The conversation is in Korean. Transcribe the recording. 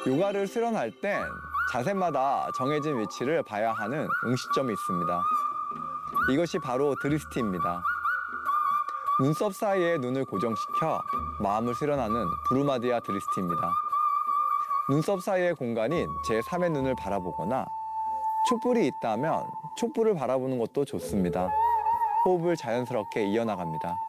요가를 수련할 땐 자세마다 정해진 위치를 봐야 하는 응시점이 있습니다. 이것이 바로 드리스티입니다. 눈썹 사이에 눈을 고정시켜 마음을 수련하는 부르마디아 드리스티입니다. 눈썹 사이의 공간인 제3의 눈을 바라보거나 촛불이 있다면 촛불을 바라보는 것도 좋습니다. 호흡을 자연스럽게 이어나갑니다.